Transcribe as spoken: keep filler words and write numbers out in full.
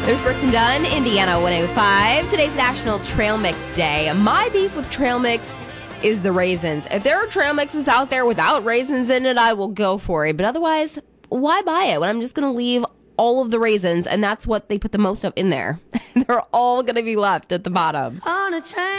There's Brooks and Dunn, Indiana one oh five. Today's National Trail Mix Day. My beef with trail mix is the raisins. If there are trail mixes out there without raisins in it, I will go for it. But otherwise, why buy it when I'm just going to leave all of the raisins, and that's what they put the most of in there. They're all going to be left at the bottom. On a train.